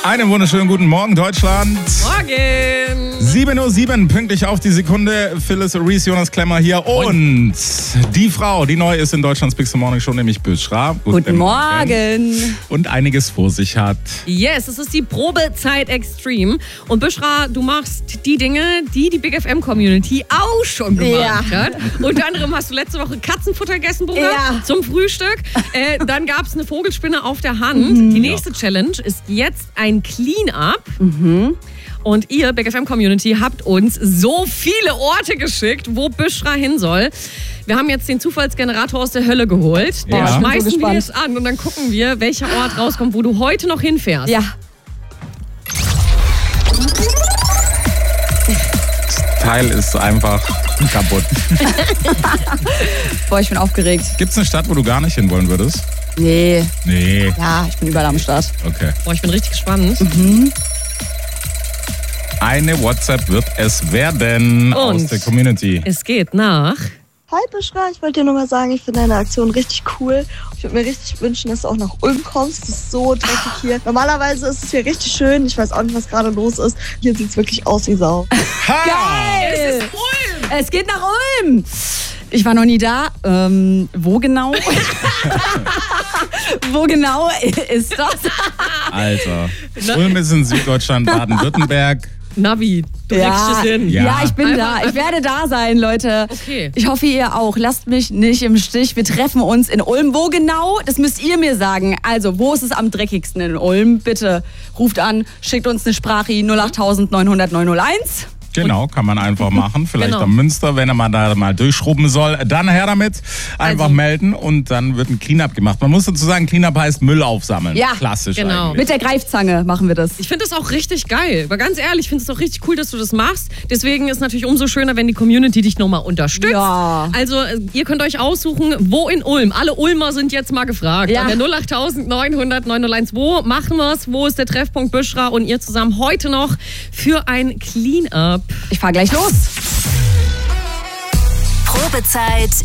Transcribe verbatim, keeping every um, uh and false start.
Einen wunderschönen guten Morgen, Deutschland. Morgen. sieben Uhr sieben, pünktlich auf die Sekunde. Phyllis, Reese, Jonas Klemmer hier. Und die Frau, die neu ist in Deutschlands Pixel Morning Show, nämlich Büschra. Guten Morgen. Und einiges vor sich hat. Yes, es ist die Probezeit Extreme. Und Büschra, du machst die Dinge, die die Big F M-Community auch schon gemacht Ja. hat. Unter anderem hast du letzte Woche Katzenfutter gegessen, Bruder, Ja. zum Frühstück. Äh, dann gab es eine Vogelspinne auf der Hand. Mhm. Die nächste Challenge ist jetzt ein Clean-Up. Mhm. Und ihr, Big F M-Community, habt uns so viele Orte geschickt, wo Büschra hin soll. Wir haben jetzt den Zufallsgenerator aus der Hölle geholt. Den Ja. Ich bin so schmeißen wir gespannt. jetzt an und dann gucken wir, welcher Ort rauskommt, wo du heute noch hinfährst. Ja. Teil ist einfach kaputt. Boah, ich bin aufgeregt. Gibt es eine Stadt, wo du gar nicht hin wollen würdest? Nee. Nee. Ja, ich bin überall am Start. Okay. Boah, ich bin richtig gespannt. Eine WhatsApp wird es werden aus Und? der Community. Es geht nach... Hi Büschra, ich wollte dir nur mal sagen, ich finde deine Aktion richtig cool. Ich würde mir richtig wünschen, dass du auch nach Ulm kommst. Das ist so dreckig hier. Normalerweise ist es hier richtig schön. Ich weiß auch nicht, was gerade los ist. Hier sieht es wirklich aus wie Sau. Ha! Geil! Es geht nach Ulm. Ich war noch nie da. Ähm, wo genau? Wo genau ist das? Alter. Ulm ist in Süddeutschland, Baden-Württemberg. Navi, du Ja. kriegst es hin. Ja. Ja, ich bin Einfach- da. Ich werde da sein, Leute. Okay. Ich hoffe, ihr auch. Lasst mich nicht im Stich. Wir treffen uns in Ulm. Wo genau? Das müsst ihr mir sagen. Also, wo ist es am dreckigsten in Ulm? Bitte ruft an, schickt uns eine Sprache null acht neun null null neun null eins. Genau, kann man einfach machen. Vielleicht Genau. am Münster, wenn er mal da mal durchschrubben soll. Dann her damit. Einfach Also- melden und dann wird ein Cleanup gemacht. Man muss dazu sagen, Cleanup heißt Müll aufsammeln. Ja, Klassisch genau. eigentlich. Mit der Greifzange machen wir das. Ich finde das auch richtig geil. Aber ganz ehrlich, ich finde es auch richtig cool, dass du das machst. Deswegen ist es natürlich umso schöner, wenn die Community dich nochmal unterstützt. Ja. Also äh, ihr könnt euch aussuchen, wo in Ulm. Alle Ulmer sind jetzt mal gefragt. Ja. An der null acht neun null null neun null eins. Wo machen wir es? Wo ist der Treffpunkt Büschra und ihr zusammen heute noch für ein Clean-Up? Ich fahr gleich los. Probezeit